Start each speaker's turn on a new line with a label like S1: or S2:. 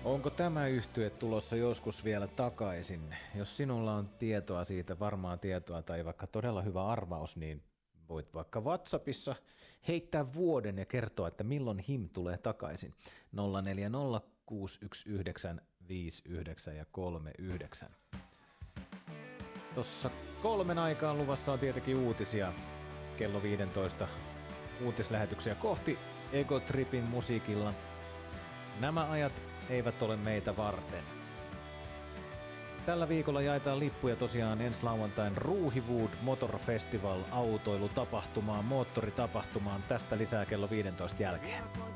S1: Onko tämä yhtye tulossa joskus vielä takaisin? Jos sinulla on tietoa siitä, varmaa tietoa tai vaikka todella hyvä arvaus, niin voit vaikka WhatsAppissa heittää vuoden ja kertoa, että milloin HIM tulee takaisin. 040 619 59 ja 39. Tuossa 3 aikaan luvassa on tietenkin uutisia. Kello 15 uutislähetyksiä kohti Ego Tripin musiikilla. Nämä ajat eivät ole meitä varten. Tällä viikolla jaetaan lippuja tosiaan ensi lauantain Ruuhiwood Motor Festival autoilutapahtumaan, moottoritapahtumaan. Tästä lisää kello 15 jälkeen.